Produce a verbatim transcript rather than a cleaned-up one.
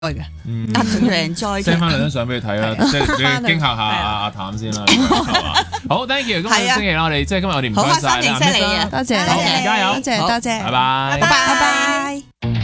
嘅，啊仲要 enjoy send 翻兩張相俾你睇啦，即係你驚嚇下阿阿譚先啦，好 thank you，今個星期啦，我哋即係今日我哋唔該晒啦， 多謝你啊， 多謝， 好加油， 多謝多謝， 拜拜， 拜拜。